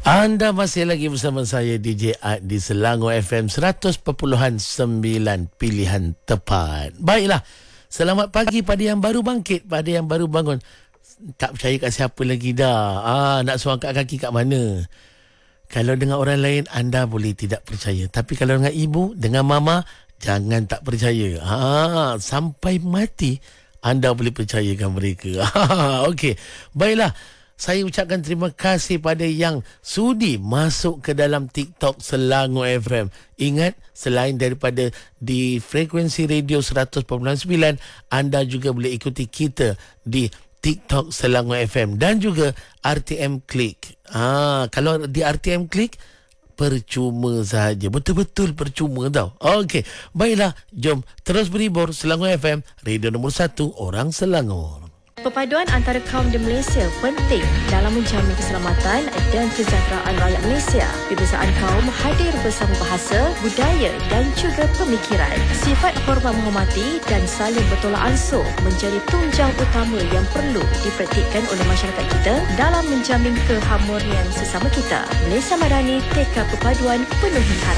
Anda masih lagi bersama saya DJ Ad di Selangor FM 100.9 pilihan tepat. Baiklah, selamat pagi pada yang baru bangkit, pada yang baru bangun. Tak percaya kat siapa lagi dah. Nak suang kat kaki kat mana? Kalau dengan orang lain anda boleh tidak percaya, tapi kalau dengan ibu, dengan mama, jangan tak percaya. Sampai mati anda boleh percayakan mereka. Okey, baiklah. Saya ucapkan terima kasih pada yang sudi masuk ke dalam TikTok Selangor FM. Ingat, selain daripada di frekuensi radio 100.9, anda juga boleh ikuti kita di TikTok Selangor FM dan juga RTM Klik. Kalau di RTM Klik, percuma saja. Betul-betul percuma tau. Okey, baiklah. Jom terus berhibur. Selangor FM, radio nombor 1 orang Selangor. Perpaduan antara kaum di Malaysia penting dalam menjamin keselamatan dan kesejahteraan rakyat Malaysia. Perbezaan kaum hadir bersama bahasa, budaya dan juga pemikiran. Sifat hormat menghormati dan saling bertolak ansur menjadi tunjang utama yang perlu dipraktikkan oleh masyarakat kita dalam menjamin keharmonian sesama kita. Malaysia Madani, teka perpaduan penuhi harapan.